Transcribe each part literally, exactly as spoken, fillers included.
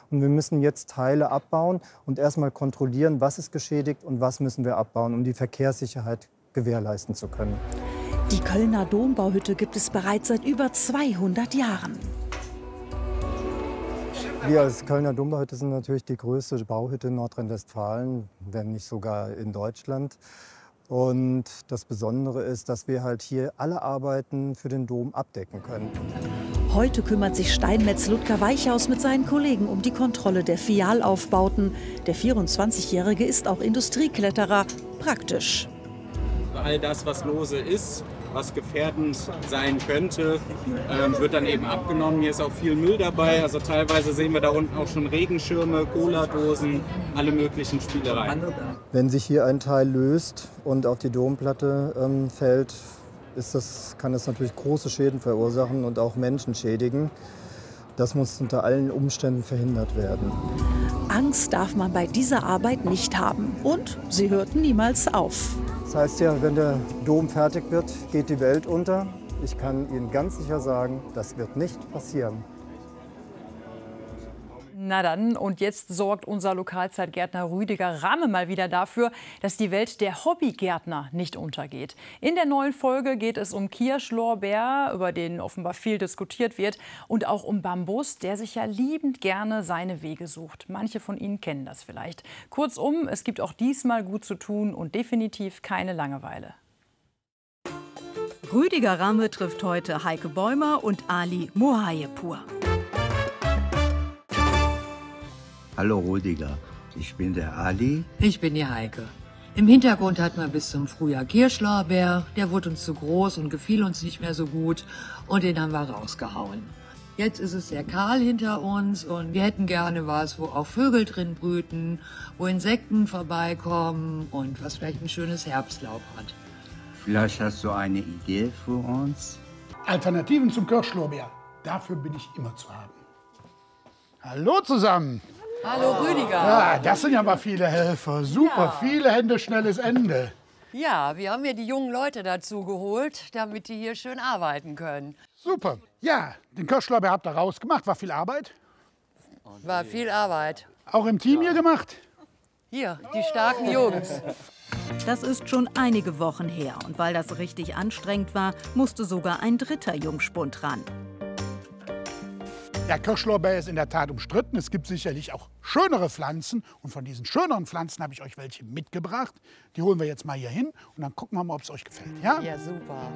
Und wir müssen jetzt Teile abbauen und erstmal kontrollieren, was ist geschädigt und was müssen wir abbauen, um die Verkehrssicherheit gewährleisten zu können. Die Kölner Dombauhütte gibt es bereits seit über zweihundert Jahren. Wir als Kölner Dombauhütte sind natürlich die größte Bauhütte in Nordrhein-Westfalen, wenn nicht sogar in Deutschland. Und das Besondere ist, dass wir halt hier alle Arbeiten für den Dom abdecken können. Heute kümmert sich Steinmetz Ludger Weichhaus mit seinen Kollegen um die Kontrolle der Fialaufbauten. Der vierundzwanzigjährige ist auch Industriekletterer. Praktisch. All das, was lose ist, was gefährdend sein könnte, ähm, wird dann eben abgenommen. Hier ist auch viel Müll dabei. Also teilweise sehen wir da unten auch schon Regenschirme, Cola-Dosen, alle möglichen Spielereien. Wenn sich hier ein Teil löst und auf die Domplatte ähm, fällt, ist das, kann das natürlich große Schäden verursachen und auch Menschen schädigen. Das muss unter allen Umständen verhindert werden. Angst darf man bei dieser Arbeit nicht haben. Und sie hört niemals auf. Das heißt ja, wenn der Dom fertig wird, geht die Welt unter. Ich kann Ihnen ganz sicher sagen, das wird nicht passieren. Na dann, und jetzt sorgt unser Lokalzeitgärtner Rüdiger Ramme mal wieder dafür, dass die Welt der Hobbygärtner nicht untergeht. In der neuen Folge geht es um Kirschlorbeer, über den offenbar viel diskutiert wird, und auch um Bambus, der sich ja liebend gerne seine Wege sucht. Manche von Ihnen kennen das vielleicht. Kurzum, es gibt auch diesmal gut zu tun und definitiv keine Langeweile. Rüdiger Ramme trifft heute Heike Bäumer und Ali Mohayepur. Hallo Rüdiger, ich bin der Ali. Ich bin die Heike. Im Hintergrund hatten wir bis zum Frühjahr Kirschlorbeer. Der wurde uns zu groß und gefiel uns nicht mehr so gut. Und den haben wir rausgehauen. Jetzt ist es sehr kahl hinter uns und wir hätten gerne was, wo auch Vögel drin brüten, wo Insekten vorbeikommen und was vielleicht ein schönes Herbstlaub hat. Vielleicht hast du eine Idee für uns? Alternativen zum Kirschlorbeer. Dafür bin ich immer zu haben. Hallo zusammen. Hallo Rüdiger. Ja, das sind ja mal viele Helfer. Super, ja. Viele Hände, schnelles Ende. Ja, wir haben hier die jungen Leute dazu geholt, damit die hier schön arbeiten können. Super. Ja, den Kirschlorbeer habt ihr rausgemacht. War viel Arbeit? War viel Arbeit. Auch im Team hier gemacht? Hier, die starken Jungs. Das ist schon einige Wochen her. Und weil das richtig anstrengend war, musste sogar ein dritter Jungspund ran. Der Kirschlorbeer ist in der Tat umstritten. Es gibt sicherlich auch schönere Pflanzen. Und von diesen schöneren Pflanzen habe ich euch welche mitgebracht. Die holen wir jetzt mal hier hin und dann gucken wir mal, ob es euch gefällt. Ja, ja super.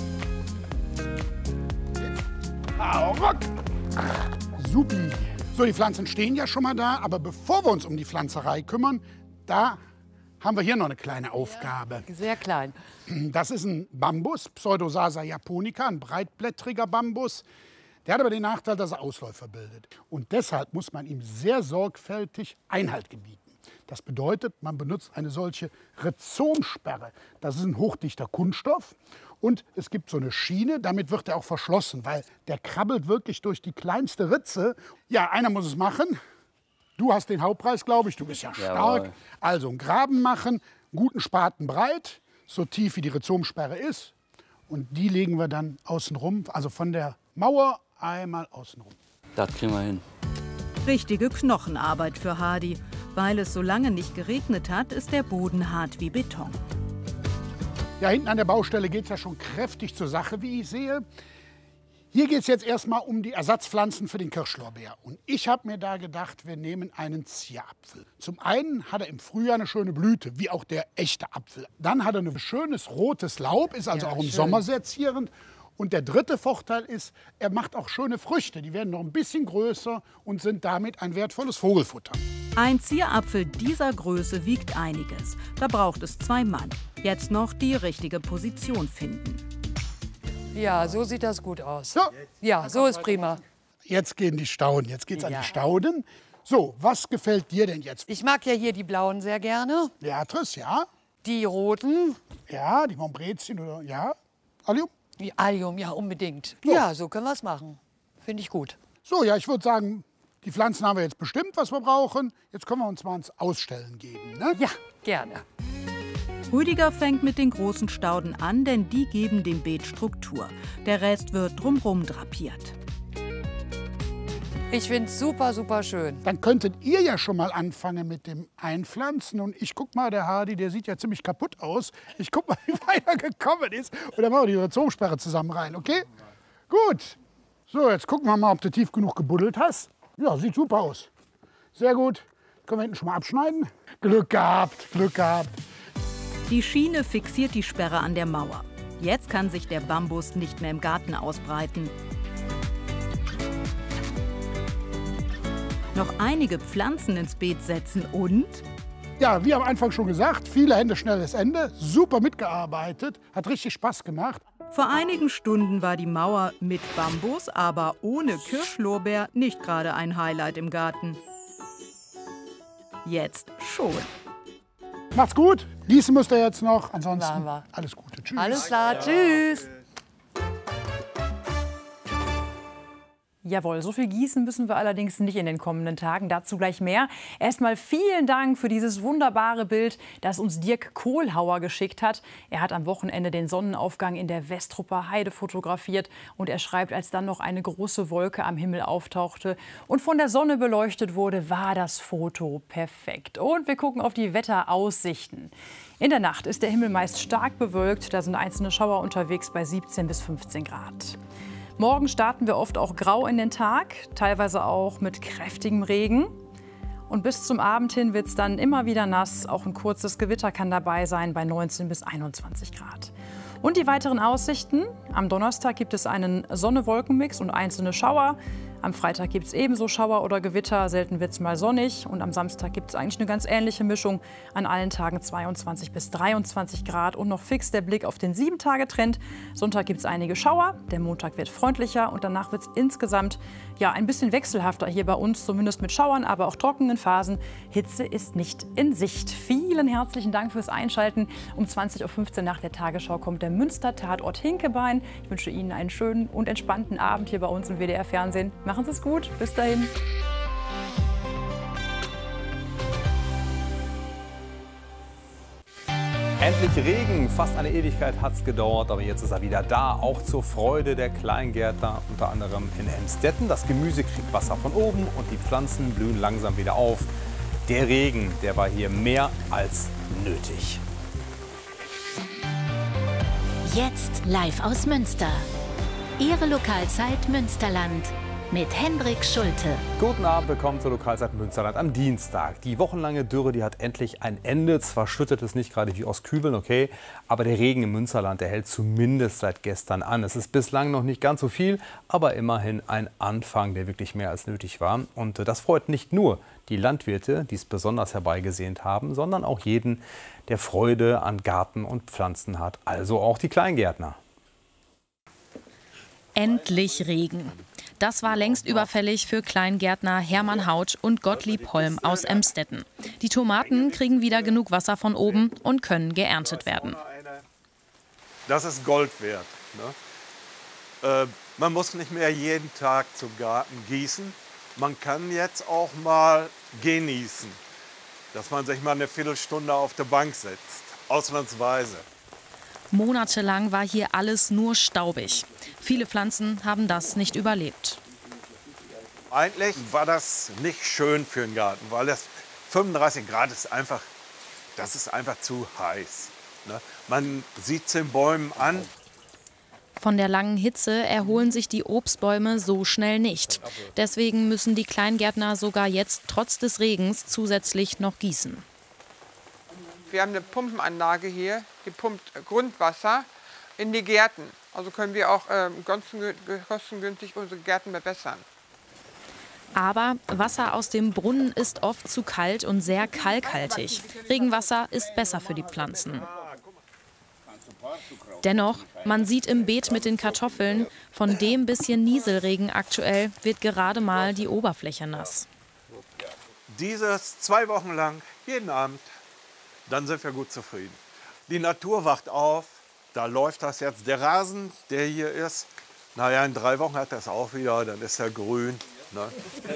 Hau ruck! Supi. So, die Pflanzen stehen ja schon mal da. Aber bevor wir uns um die Pflanzerei kümmern, da haben wir hier noch eine kleine Aufgabe. Ja, sehr klein. Das ist ein Bambus, Pseudosasa japonica, ein breitblättriger Bambus. Der hat aber den Nachteil, dass er Ausläufer bildet. Und deshalb muss man ihm sehr sorgfältig Einhalt gebieten. Das bedeutet, man benutzt eine solche Rhizomsperre. Das ist ein hochdichter Kunststoff. Und es gibt so eine Schiene, damit wird er auch verschlossen, weil der krabbelt wirklich durch die kleinste Ritze. Ja, einer muss es machen. Du hast den Hauptpreis, glaube ich. Du bist ja stark. Jawohl. Also einen Graben machen, einen guten Spaten breit, so tief wie die Rhizomsperre ist. Und die legen wir dann außen rum, also von der Mauer einmal außenrum. Das kriegen wir hin. Richtige Knochenarbeit für Hardy. Weil es so lange nicht geregnet hat, ist der Boden hart wie Beton. Ja, hinten an der Baustelle geht es ja schon kräftig zur Sache, wie ich sehe. Hier geht es jetzt erstmal um die Ersatzpflanzen für den Kirschlorbeer. Und ich habe mir da gedacht, wir nehmen einen Zierapfel. Zum einen hat er im Frühjahr eine schöne Blüte, wie auch der echte Apfel. Dann hat er ein schönes rotes Laub, ist also ja, auch im schön. Sommer sehr zierend. Und der dritte Vorteil ist, er macht auch schöne Früchte. Die werden noch ein bisschen größer und sind damit ein wertvolles Vogelfutter. Ein Zierapfel dieser Größe wiegt einiges. Da braucht es zwei Mann. Jetzt noch die richtige Position finden. Ja, so sieht das gut aus. So. Ja, so ist prima. Jetzt gehen die Stauden. Jetzt geht's ja. an die Stauden. So, was gefällt dir denn jetzt? Ich mag ja hier die blauen sehr gerne. Beatrice, ja. Die roten. Ja, die Montbrezien oder ja. Allium? Die Allium, ja, unbedingt. So. Ja, so können wir es machen. Finde ich gut. So, ja, ich würde sagen, die Pflanzen haben wir jetzt bestimmt, was wir brauchen. Jetzt können wir uns mal ins Ausstellen geben, ne? Ja, gerne. Rüdiger fängt mit den großen Stauden an, denn die geben dem Beet Struktur. Der Rest wird drumherum drapiert. Ich finde es super, super schön. Dann könntet ihr ja schon mal anfangen mit dem Einpflanzen. Und ich guck mal, der Hardy, der sieht ja ziemlich kaputt aus. Ich guck mal, wie weit er gekommen ist. Und dann machen wir die Rhizomsperre zusammen rein, okay? Gut. So, jetzt gucken wir mal, ob du tief genug gebuddelt hast. Ja, sieht super aus. Sehr gut. Können wir hinten schon mal abschneiden? Glück gehabt, Glück gehabt. Die Schiene fixiert die Sperre an der Mauer. Jetzt kann sich der Bambus nicht mehr im Garten ausbreiten. Noch einige Pflanzen ins Beet setzen und... Ja, wie am Anfang schon gesagt, viele Hände, schnelles Ende. Super mitgearbeitet, hat richtig Spaß gemacht. Vor einigen Stunden war die Mauer mit Bambus, aber ohne Kirschlorbeer nicht gerade ein Highlight im Garten. Jetzt schon. Macht's gut, gießen müsst ihr jetzt noch, ansonsten wir. alles Gute. Tschüss. Alles klar, tschüss. Jawohl, so viel gießen müssen wir allerdings nicht in den kommenden Tagen. Dazu gleich mehr. Erstmal vielen Dank für dieses wunderbare Bild, das uns Dirk Kohlhauer geschickt hat. Er hat am Wochenende den Sonnenaufgang in der Westrupper Heide fotografiert. Und er schreibt, als dann noch eine große Wolke am Himmel auftauchte und von der Sonne beleuchtet wurde, war das Foto perfekt. Und wir gucken auf die Wetteraussichten. In der Nacht ist der Himmel meist stark bewölkt. Da sind einzelne Schauer unterwegs bei siebzehn bis fünfzehn Grad. Morgen starten wir oft auch grau in den Tag, teilweise auch mit kräftigem Regen. Und bis zum Abend hin wird es dann immer wieder nass. Auch ein kurzes Gewitter kann dabei sein bei neunzehn bis einundzwanzig Grad. Und die weiteren Aussichten. Am Donnerstag gibt es einen Sonne-Wolken-Mix und einzelne Schauer. Am Freitag gibt es ebenso Schauer oder Gewitter, selten wird es mal sonnig. Und am Samstag gibt es eigentlich eine ganz ähnliche Mischung. An allen Tagen zweiundzwanzig bis dreiundzwanzig Grad und noch fix der Blick auf den sieben-Tage-Trend. Sonntag gibt es einige Schauer, der Montag wird freundlicher und danach wird es insgesamt ja, ein bisschen wechselhafter hier bei uns, zumindest mit Schauern, aber auch trockenen Phasen. Hitze ist nicht in Sicht. Vielen herzlichen Dank fürs Einschalten. Um zwanzig Uhr fünfzehn nach der Tagesschau kommt der Münster-Tatort Hinkebein. Ich wünsche Ihnen einen schönen und entspannten Abend hier bei uns im W D R-Fernsehen. Machen Sie es gut. Bis dahin. Endlich Regen. Fast eine Ewigkeit hat es gedauert, aber jetzt ist er wieder da. Auch zur Freude der Kleingärtner, unter anderem in Emstetten. Das Gemüse kriegt Wasser von oben und die Pflanzen blühen langsam wieder auf. Der Regen, der war hier mehr als nötig. Jetzt live aus Münster. Ihre Lokalzeit Münsterland mit Hendrik Schulte. Guten Abend, willkommen zur Lokalzeit Münsterland am Dienstag. Die wochenlange Dürre, die hat endlich ein Ende. Zwar schüttet es nicht gerade wie aus Kübeln, okay, aber der Regen im Münsterland, der hält zumindest seit gestern an. Es ist bislang noch nicht ganz so viel, aber immerhin ein Anfang, der wirklich mehr als nötig war. Und das freut nicht nur die Landwirte, die es besonders herbeigesehnt haben, sondern auch jeden, der Freude an Garten und Pflanzen hat, also auch die Kleingärtner. Endlich Regen. Das war längst überfällig für Kleingärtner Hermann Hautsch und Gottlieb Holm aus Emstetten. Die Tomaten kriegen wieder genug Wasser von oben und können geerntet werden. Das ist Gold wert. Ne? Äh, man muss nicht mehr jeden Tag zum Garten gießen. Man kann jetzt auch mal genießen, dass man sich mal eine Viertelstunde auf der Bank setzt, ausnahmsweise. Monatelang war hier alles nur staubig. Viele Pflanzen haben das nicht überlebt. Eigentlich war das nicht schön für den Garten, weil das fünfunddreißig Grad ist einfach, das ist einfach zu heiß. Ne? Man sieht es den Bäumen an. Von der langen Hitze erholen sich die Obstbäume so schnell nicht. Deswegen müssen die Kleingärtner sogar jetzt trotz des Regens zusätzlich noch gießen. Wir haben eine Pumpenanlage hier, die pumpt Grundwasser in die Gärten. Also können wir auch äh, kostengünstig unsere Gärten verbessern. Aber Wasser aus dem Brunnen ist oft zu kalt und sehr kalkhaltig. Regenwasser ist besser für die Pflanzen. Dennoch, man sieht im Beet mit den Kartoffeln, von dem bisschen Nieselregen aktuell wird gerade mal die Oberfläche nass. Dieses zwei Wochen lang, jeden Abend, dann sind wir gut zufrieden. Die Natur wacht auf, da läuft das jetzt. Der Rasen, der hier ist, naja, in drei Wochen hat das auch wieder, dann ist er grün. Ne?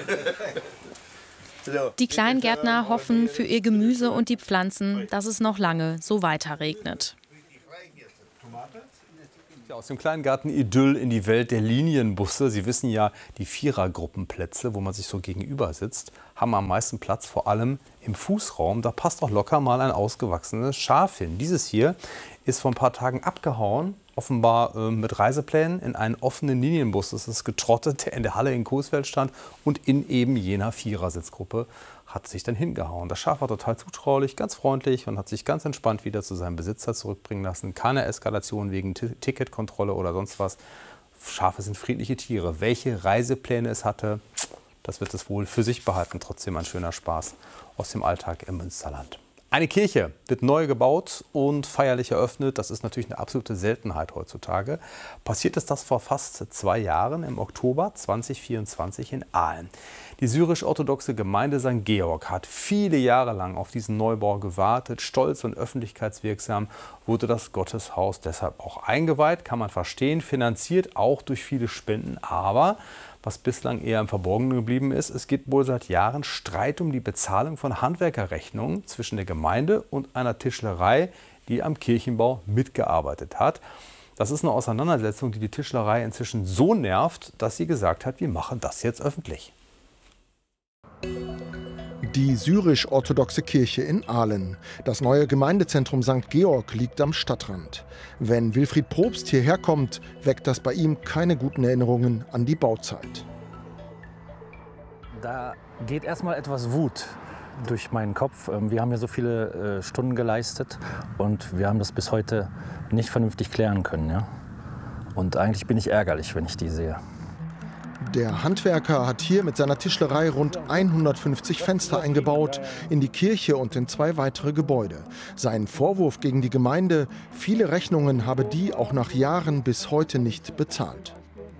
Die Kleingärtner hoffen für ihr Gemüse und die Pflanzen, dass es noch lange so weiter regnet. Ja, aus dem Kleingarten-Idyll in die Welt der Linienbusse. Sie wissen ja, die Vierergruppenplätze, wo man sich so gegenüber sitzt, haben am meisten Platz, vor allem im Fußraum. Da passt auch locker mal ein ausgewachsenes Schaf hin. Dieses hier ist vor ein paar Tagen abgehauen, offenbar äh, mit Reiseplänen in einen offenen Linienbus. Das ist getrottet, der in der Halle in Coesfeld stand und in eben jener Vierersitzgruppe hat sich dann hingehauen. Das Schaf war total zutraulich, ganz freundlich und hat sich ganz entspannt wieder zu seinem Besitzer zurückbringen lassen. Keine Eskalation wegen T- Ticketkontrolle oder sonst was. Schafe sind friedliche Tiere. Welche Reisepläne es hatte, das wird es wohl für sich behalten. Trotzdem ein schöner Spaß aus dem Alltag im Münsterland. Eine Kirche wird neu gebaut und feierlich eröffnet. Das ist natürlich eine absolute Seltenheit heutzutage. Passiert ist das vor fast zwei Jahren, im Oktober zweitausendvierundzwanzig in Aalen. Die syrisch-orthodoxe Gemeinde Sankt Georg hat viele Jahre lang auf diesen Neubau gewartet. Stolz und öffentlichkeitswirksam wurde das Gotteshaus deshalb auch eingeweiht, kann man verstehen, finanziert auch durch viele Spenden. Aber was bislang eher im Verborgenen geblieben ist, es gibt wohl seit Jahren Streit um die Bezahlung von Handwerkerrechnungen zwischen der Gemeinde und einer Tischlerei, die am Kirchenbau mitgearbeitet hat. Das ist eine Auseinandersetzung, die die Tischlerei inzwischen so nervt, dass sie gesagt hat, wir machen das jetzt öffentlich. Die syrisch-orthodoxe Kirche in Aalen. Das neue Gemeindezentrum Sankt Georg liegt am Stadtrand. Wenn Wilfried Probst hierher kommt, weckt das bei ihm keine guten Erinnerungen an die Bauzeit. Da geht erstmal etwas Wut durch meinen Kopf. Wir haben ja so viele Stunden geleistet und wir haben das bis heute nicht vernünftig klären können. Ja? Und eigentlich bin ich ärgerlich, wenn ich die sehe. Der Handwerker hat hier mit seiner Tischlerei rund hundertfünfzig Fenster eingebaut in die Kirche und in zwei weitere Gebäude. Sein Vorwurf gegen die Gemeinde, viele Rechnungen habe die auch nach Jahren bis heute nicht bezahlt.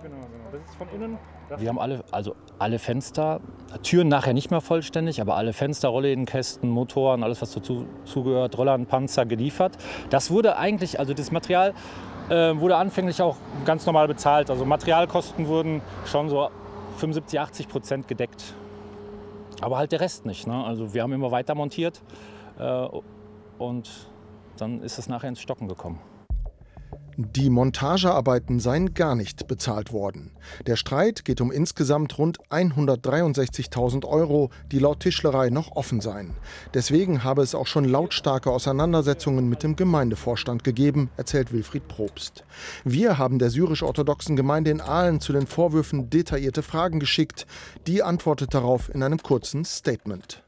Wir haben alle, also alle Fenster, Türen nachher nicht mehr vollständig, aber alle Fenster, Rolllädenkästen, Motoren, alles was dazu zugehört, Rollern, Panzer geliefert. Das wurde eigentlich, also das Material äh, wurde anfänglich auch ganz normal bezahlt. Also Materialkosten wurden schon so fünfundsiebzig, achtzig Prozent gedeckt. Aber halt der Rest nicht. Ne? Also wir haben immer weiter montiert äh, und dann ist es nachher ins Stocken gekommen. Die Montagearbeiten seien gar nicht bezahlt worden. Der Streit geht um insgesamt rund hundertdreiundsechzigtausend Euro, die laut Tischlerei noch offen seien. Deswegen habe es auch schon lautstarke Auseinandersetzungen mit dem Gemeindevorstand gegeben, erzählt Wilfried Probst. Wir haben der syrisch-orthodoxen Gemeinde in Aalen zu den Vorwürfen detaillierte Fragen geschickt. Die antwortet darauf in einem kurzen Statement.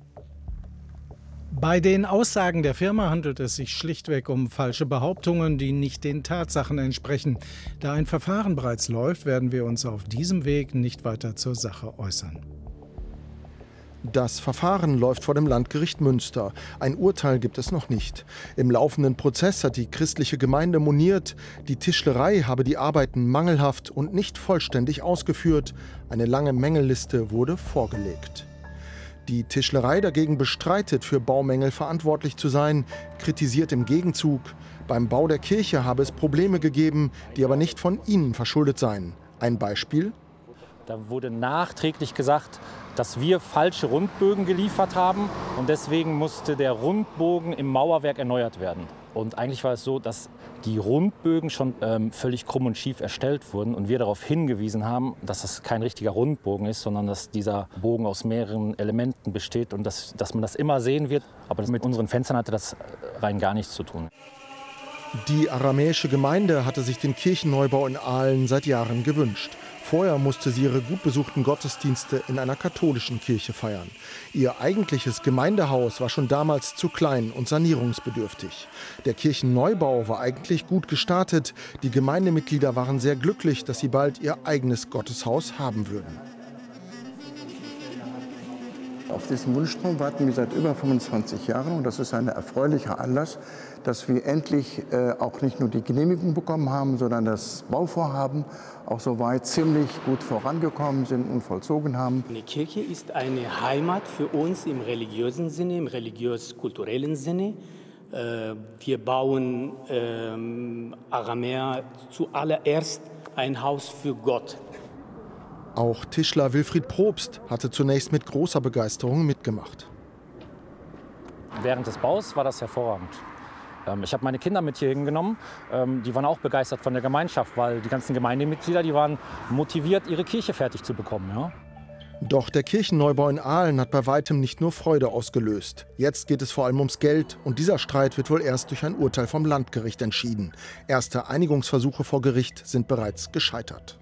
Bei den Aussagen der Firma handelt es sich schlichtweg um falsche Behauptungen, die nicht den Tatsachen entsprechen. Da ein Verfahren bereits läuft, werden wir uns auf diesem Weg nicht weiter zur Sache äußern. Das Verfahren läuft vor dem Landgericht Münster. Ein Urteil gibt es noch nicht. Im laufenden Prozess hat die christliche Gemeinde moniert, die Tischlerei habe die Arbeiten mangelhaft und nicht vollständig ausgeführt. Eine lange Mängelliste wurde vorgelegt. Die Tischlerei dagegen bestreitet, für Baumängel verantwortlich zu sein, kritisiert im Gegenzug, beim Bau der Kirche habe es Probleme gegeben, die aber nicht von ihnen verschuldet seien. Ein Beispiel? Da wurde nachträglich gesagt, dass wir falsche Rundbögen geliefert haben und deswegen musste der Rundbogen im Mauerwerk erneuert werden. Und eigentlich war es so, dass die Rundbögen schon ähm, völlig krumm und schief erstellt wurden und wir darauf hingewiesen haben, dass das kein richtiger Rundbogen ist, sondern dass dieser Bogen aus mehreren Elementen besteht und dass, dass man das immer sehen wird. Aber mit unseren Fenstern hatte das rein gar nichts zu tun. Die aramäische Gemeinde hatte sich den Kirchenneubau in Aalen seit Jahren gewünscht. Vorher musste sie ihre gut besuchten Gottesdienste in einer katholischen Kirche feiern. Ihr eigentliches Gemeindehaus war schon damals zu klein und sanierungsbedürftig. Der Kirchenneubau war eigentlich gut gestartet. Die Gemeindemitglieder waren sehr glücklich, dass sie bald ihr eigenes Gotteshaus haben würden. Auf diesen Wunschtraum warten wir seit über fünfundzwanzig Jahren und das ist ein erfreulicher Anlass, dass wir endlich äh, auch nicht nur die Genehmigung bekommen haben, sondern das Bauvorhaben auch soweit ziemlich gut vorangekommen sind und vollzogen haben. Die Kirche ist eine Heimat für uns im religiösen Sinne, im religiös-kulturellen Sinne. Äh, wir bauen äh, Aramäer zuallererst ein Haus für Gott. Auch Tischler Wilfried Probst hatte zunächst mit großer Begeisterung mitgemacht. Während des Baus war das hervorragend. Ähm, ich habe meine Kinder mit hier hingenommen. Ähm, die waren auch begeistert von der Gemeinschaft, weil die ganzen Gemeindemitglieder, die waren motiviert, ihre Kirche fertig zu bekommen. Ja? Doch der Kirchenneubau in Aalen hat bei weitem nicht nur Freude ausgelöst. Jetzt geht es vor allem ums Geld und dieser Streit wird wohl erst durch ein Urteil vom Landgericht entschieden. Erste Einigungsversuche vor Gericht sind bereits gescheitert.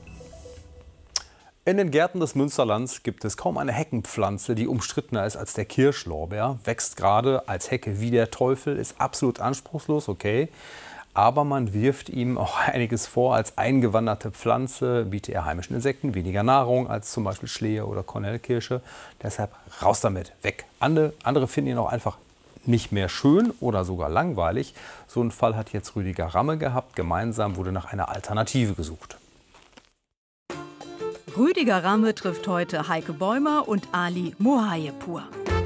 In den Gärten des Münsterlands gibt es kaum eine Heckenpflanze, die umstrittener ist als der Kirschlorbeer. Wächst gerade als Hecke wie der Teufel, ist absolut anspruchslos, okay. Aber man wirft ihm auch einiges vor. Als eingewanderte Pflanze bietet er heimischen Insekten weniger Nahrung als zum Beispiel Schlehe oder Kornelkirsche. Deshalb raus damit, weg. Andere, andere finden ihn auch einfach nicht mehr schön oder sogar langweilig. So einen Fall hat jetzt Rüdiger Ramme gehabt. Gemeinsam wurde nach einer Alternative gesucht. Rüdiger Ramme trifft heute Heike Bäumer und Ali Mohayepur.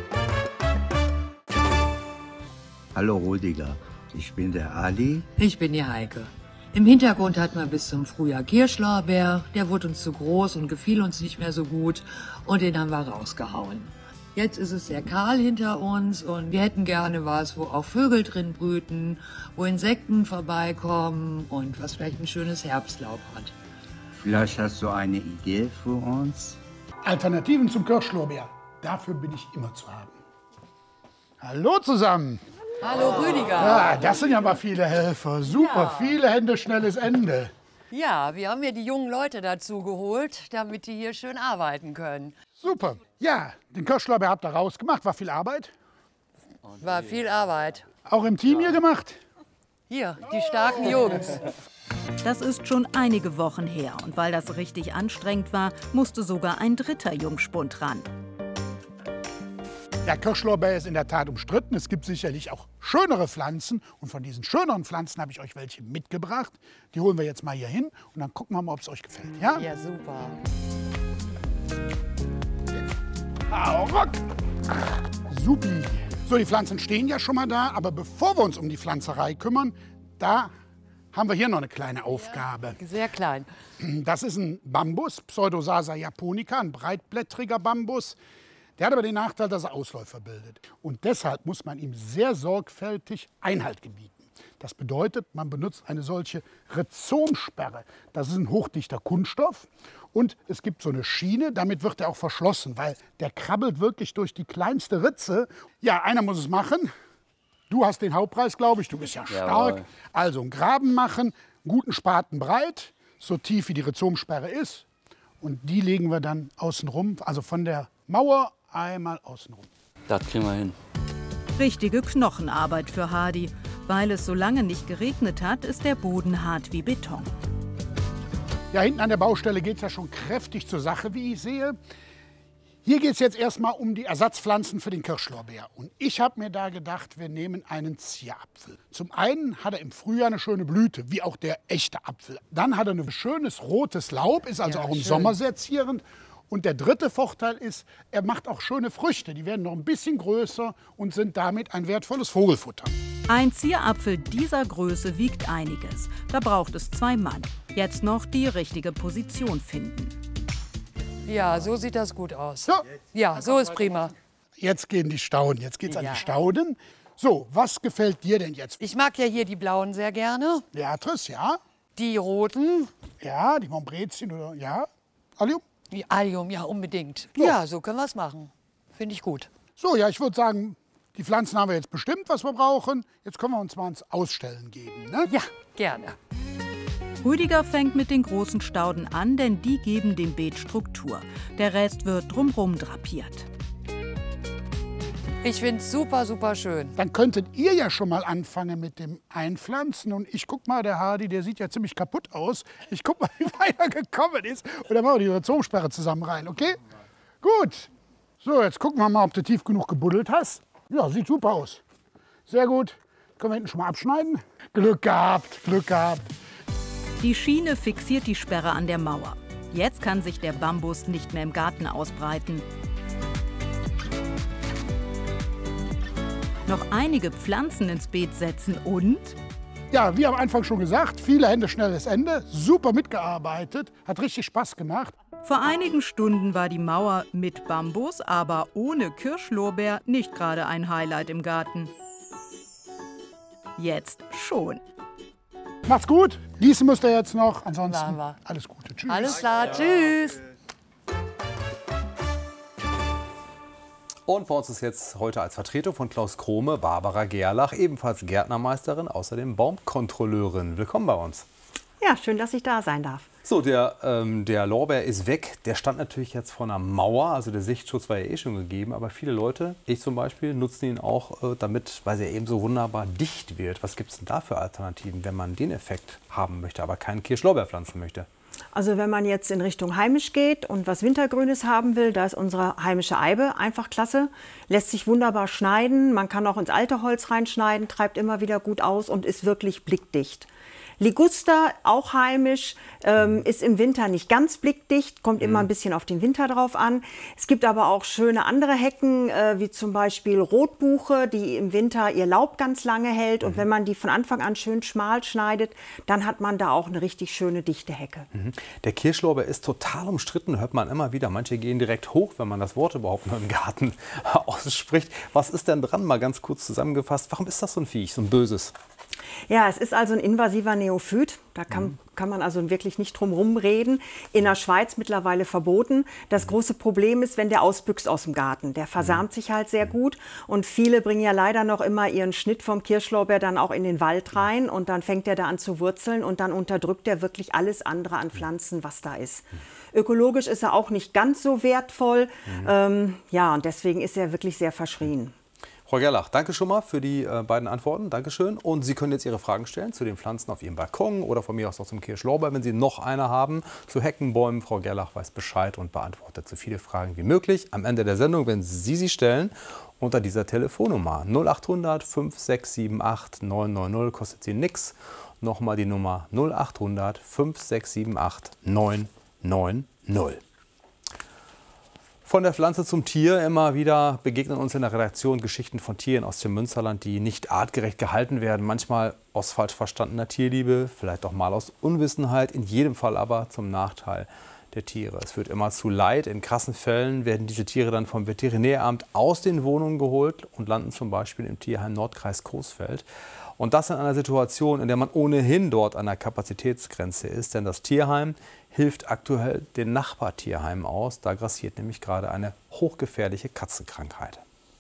Hallo Rüdiger. Ich bin der Ali. Ich bin die Heike. Im Hintergrund hatten wir bis zum Frühjahr Kirschlorbeer. Der wurde uns zu groß und gefiel uns nicht mehr so gut. Und den haben wir rausgehauen. Jetzt ist es sehr kahl hinter uns und wir hätten gerne was, wo auch Vögel drin brüten, wo Insekten vorbeikommen und was vielleicht ein schönes Herbstlaub hat. Vielleicht hast du eine Idee für uns? Alternativen zum Kirschlorbeer. Dafür bin ich immer zu haben. Hallo zusammen. Hallo Rüdiger. Ja, das sind ja mal viele Helfer. Super, Ja. viele Hände, schnelles Ende. Ja, wir haben hier die jungen Leute dazu geholt, damit die hier schön arbeiten können. Super. Ja, den Kirschlorbeer habt ihr rausgemacht. War viel Arbeit? War viel Arbeit. Auch im Team hier gemacht? Hier, die starken Jungs. Das ist schon einige Wochen her und weil das richtig anstrengend war, musste sogar ein dritter Jungspund ran. Der Kirschlorbeer ist in der Tat umstritten. Es gibt sicherlich auch schönere Pflanzen. Und von diesen schöneren Pflanzen habe ich euch welche mitgebracht. Die holen wir jetzt mal hier hin und dann gucken wir mal, ob es euch gefällt. Ja, ja super. Hau ruck! Supi. So, die Pflanzen stehen ja schon mal da. Aber bevor wir uns um die Pflanzerei kümmern, da haben wir hier noch eine kleine Aufgabe. Ja, sehr klein. Das ist ein Bambus, Pseudosasa japonica, ein breitblättriger Bambus. Der hat aber den Nachteil, dass er Ausläufer bildet. Und deshalb muss man ihm sehr sorgfältig Einhalt gebieten. Das bedeutet, man benutzt eine solche Rhizomsperre. Das ist ein hochdichter Kunststoff. Und es gibt so eine Schiene, damit wird er auch verschlossen, weil der krabbelt wirklich durch die kleinste Ritze. Ja, einer muss es machen. Du hast den Hauptpreis, glaube ich. Du bist ja stark. Jawohl. Also einen Graben machen, einen guten Spaten breit, so tief wie die Rhizomsperre ist. Und die legen wir dann außen rum, also von der Mauer einmal außenrum. Das kriegen wir hin. Richtige Knochenarbeit für Hardy. Weil es so lange nicht geregnet hat, ist der Boden hart wie Beton. Ja, hinten an der Baustelle geht es ja schon kräftig zur Sache, wie ich sehe. Hier geht es jetzt erstmal um die Ersatzpflanzen für den Kirschlorbeer. Und ich habe mir da gedacht, wir nehmen einen Zierapfel. Zum einen hat er im Frühjahr eine schöne Blüte, wie auch der echte Apfel. Dann hat er ein schönes rotes Laub, ist also Ja, auch im schön. Sommer sehr zierend. Und der dritte Vorteil ist, er macht auch schöne Früchte. Die werden noch ein bisschen größer und sind damit ein wertvolles Vogelfutter. Ein Zierapfel dieser Größe wiegt einiges. Da braucht es zwei Mann. Jetzt noch die richtige Position finden. Ja, so sieht das gut aus. Ja, ja so ist prima. Jetzt gehen die Stauden. Jetzt geht's an Ja. die Stauden. So, was gefällt dir denn jetzt? Ich mag ja hier die blauen sehr gerne. Beatrice, ja. Die roten. Ja, die Montbrezien oder ja. Allium? Die Allium, ja, unbedingt. Ja, so können wir es machen. Finde ich gut. So, ja, ich würde sagen, die Pflanzen haben wir jetzt bestimmt, was wir brauchen. Jetzt können wir uns mal ins Ausstellen geben. Ne? Ja, gerne. Rüdiger fängt mit den großen Stauden an, denn die geben dem Beet Struktur. Der Rest wird drumherum drapiert. Ich finde es super, super schön. Dann könntet ihr ja schon mal anfangen mit dem Einpflanzen. Und ich guck mal, der Hardy, der sieht ja ziemlich kaputt aus. Ich guck mal, wie weit er gekommen ist. Und dann machen wir die Rhizomsperre zusammen rein, okay? Gut. So, jetzt gucken wir mal, ob du tief genug gebuddelt hast. Ja, sieht super aus. Sehr gut. Können wir hinten schon mal abschneiden? Glück gehabt, Glück gehabt. Die Schiene fixiert die Sperre an der Mauer. Jetzt kann sich der Bambus nicht mehr im Garten ausbreiten. Noch einige Pflanzen ins Beet setzen und... Ja, wie am Anfang schon gesagt, viele Hände, schnelles Ende. Super mitgearbeitet, hat richtig Spaß gemacht. Vor einigen Stunden war die Mauer mit Bambus, aber ohne Kirschlorbeer nicht gerade ein Highlight im Garten. Jetzt schon. Macht's gut. Gießen müsst ihr jetzt noch. Ansonsten Machen wir. alles Gute. Tschüss. Alles klar, tschüss. Und bei uns ist jetzt heute als Vertretung von Klaus Krome Barbara Gerlach, ebenfalls Gärtnermeisterin, außerdem Baumkontrolleurin. Willkommen bei uns. Ja, schön, dass ich da sein darf. So, der, ähm, der Lorbeer ist weg. Der stand natürlich jetzt vor einer Mauer, also der Sichtschutz war ja eh schon gegeben. Aber viele Leute, ich zum Beispiel, nutzen ihn auch äh, damit, weil er eben so wunderbar dicht wird. Was gibt es denn da für Alternativen, wenn man den Effekt haben möchte, aber keinen Kirschlorbeer pflanzen möchte? Also wenn man jetzt in Richtung heimisch geht und was Wintergrünes haben will, da ist unsere heimische Eibe einfach klasse. Lässt sich wunderbar schneiden, man kann auch ins alte Holz reinschneiden, treibt immer wieder gut aus und ist wirklich blickdicht. Liguster, auch heimisch, ähm, ist im Winter nicht ganz blickdicht, kommt immer ein bisschen auf den Winter drauf an. Es gibt aber auch schöne andere Hecken, äh, wie zum Beispiel Rotbuche, die im Winter ihr Laub ganz lange hält. Und wenn man die von Anfang an schön schmal schneidet, dann hat man da auch eine richtig schöne, dichte Hecke. Mhm. Der Kirschlorbeer ist total umstritten, hört man immer wieder. Manche gehen direkt hoch, wenn man das Wort überhaupt noch im Garten ausspricht. Was ist denn dran, mal ganz kurz zusammengefasst? Warum ist das so ein Viech, so ein böses? Ja, es ist also ein invasiver Neophyt. Da kann, mhm. kann man also wirklich nicht drum herum reden. In der Schweiz mittlerweile verboten. Das große Problem ist, wenn der ausbüchst aus dem Garten. Der versamt sich halt sehr gut. Und viele bringen ja leider noch immer ihren Schnitt vom Kirschlorbeer dann auch in den Wald rein. Und dann fängt er da an zu wurzeln. Und dann unterdrückt er wirklich alles andere an Pflanzen, was da ist. Ökologisch ist er auch nicht ganz so wertvoll. Mhm. Ähm, ja, und deswegen ist er wirklich sehr verschrien. Frau Gerlach, danke schon mal für die äh, beiden Antworten. Dankeschön. Und Sie können jetzt Ihre Fragen stellen zu den Pflanzen auf Ihrem Balkon oder von mir aus auch zum Kirschlorbeer, wenn Sie noch eine haben. Zu Heckenbäumen, Frau Gerlach weiß Bescheid und beantwortet so viele Fragen wie möglich. Am Ende der Sendung, wenn Sie sie stellen, unter dieser Telefonnummer null achthundert fünf sechs sieben acht neun neun null, kostet Sie nichts. Nochmal die Nummer null achthundert fünf sechs sieben acht neun neun null. Von der Pflanze zum Tier. Immer wieder begegnen uns in der Redaktion Geschichten von Tieren aus dem Münsterland, die nicht artgerecht gehalten werden. Manchmal aus falsch verstandener Tierliebe, vielleicht auch mal aus Unwissenheit, in jedem Fall aber zum Nachteil der Tiere. Es führt immer zu Leid. In krassen Fällen werden diese Tiere dann vom Veterinäramt aus den Wohnungen geholt und landen zum Beispiel im Tierheim Nordkreis Coesfeld. Und das in einer Situation, in der man ohnehin dort an der Kapazitätsgrenze ist. Denn das Tierheim hilft aktuell den Nachbartierheimen aus. Da grassiert nämlich gerade eine hochgefährliche Katzenkrankheit.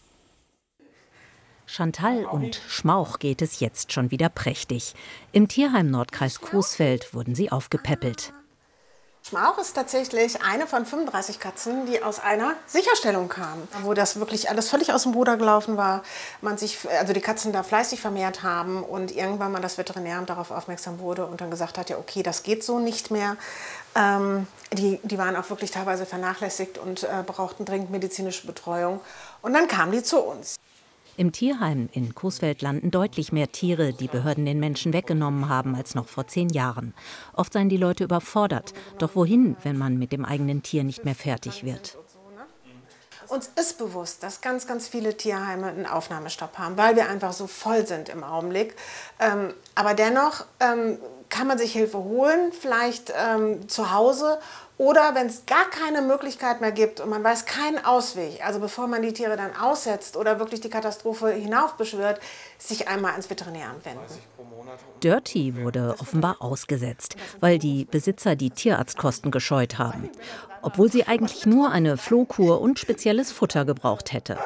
Chantal und Schmauch geht es jetzt schon wieder prächtig. Im Tierheim Nordkreis Coesfeld wurden sie aufgepäppelt. Schmauch ist tatsächlich eine von fünfunddreißig Katzen, die aus einer Sicherstellung kamen, wo das wirklich alles völlig aus dem Ruder gelaufen war. Man sich, also die Katzen da fleißig vermehrt haben und irgendwann mal das Veterinäramt darauf aufmerksam wurde und dann gesagt hat, ja okay, das geht so nicht mehr. Ähm, die, die waren auch wirklich teilweise vernachlässigt und äh, brauchten dringend medizinische Betreuung. Und dann kamen die zu uns. Im Tierheim in Coesfeld landen deutlich mehr Tiere, die Behörden den Menschen weggenommen haben, als noch vor zehn Jahren. Oft seien die Leute überfordert. Doch wohin, wenn man mit dem eigenen Tier nicht mehr fertig wird? Uns ist bewusst, dass ganz, ganz viele Tierheime einen Aufnahmestopp haben, weil wir einfach so voll sind im Augenblick. Ähm, aber dennoch ähm, kann man sich Hilfe holen, vielleicht ähm, zu Hause. Oder wenn es gar keine Möglichkeit mehr gibt und man weiß keinen Ausweg, also bevor man die Tiere dann aussetzt oder wirklich die Katastrophe hinaufbeschwört, sich einmal ans Veterinäramt wenden. Dirty wurde offenbar ausgesetzt, weil die Besitzer die Tierarztkosten gescheut haben. Obwohl sie eigentlich nur eine Flohkur und spezielles Futter gebraucht hätte.